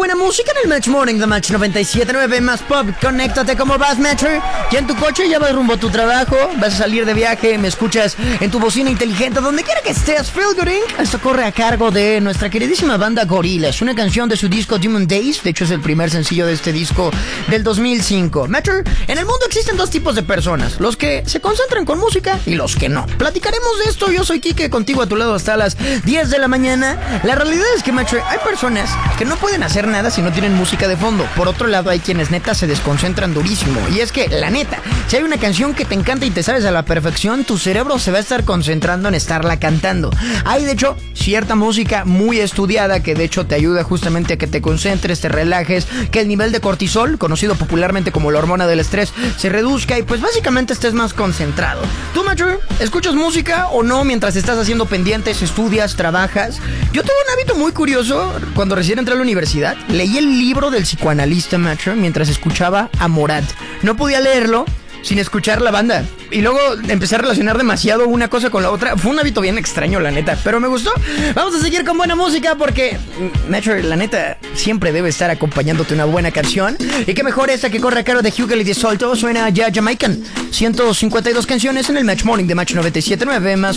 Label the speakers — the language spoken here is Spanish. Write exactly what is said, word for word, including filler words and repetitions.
Speaker 1: buena música en el Match Morning de Match noventa y siete punto nueve más pop. Conéctate. ¿Cómo vas, Matcher? Ya en tu coche, ya vas rumbo a tu trabajo, vas a salir de viaje, me escuchas en tu bocina inteligente, donde quiera que estés. Feel Good incorporating. Esto corre a cargo de nuestra queridísima banda Gorillaz, una canción de su disco Demon Days. De hecho es el primer sencillo de este disco del dos mil cinco. Matter, en el mundo existen dos tipos de personas: los que se concentran con música y los que no. Platicaremos de esto. Yo soy Kike, contigo a tu lado hasta las diez de la mañana. La realidad es que, Matter, hay personas que no pueden hacer nada si no tienen música de fondo. Por otro lado, hay quienes neta se desconcentran durísimo. Y es que, la neta, si hay una canción que te encanta y te sabes a la perfección, tu cerebro se va a estar concentrando en estarla cantando. Hay, de hecho, cierta música muy estudiada que de hecho te ayuda justamente a que te concentres, te relajes, que el nivel de cortisol, conocido popularmente como la hormona del estrés, se reduzca y pues básicamente estés más concentrado. ¿Tú, Macho, escuchas música o no mientras estás haciendo pendientes, estudias, trabajas? Yo tuve un hábito muy curioso cuando recién entré a la universidad. Leí el libro del psicoanalista, Macho, mientras escuchaba a Morat. No podía leerlo sin escuchar la banda. Y luego empecé a relacionar demasiado una cosa con la otra. Fue un hábito bien extraño, la neta, pero me gustó. Vamos a seguir con buena música porque Nature, la neta, siempre debe estar acompañándote una buena canción. Y qué mejor esa que corre a cargo de Hugel y de Solto. Suena ya Jamaican. ciento cincuenta y dos canciones en el Match Morning de Match noventa y siete punto nueve más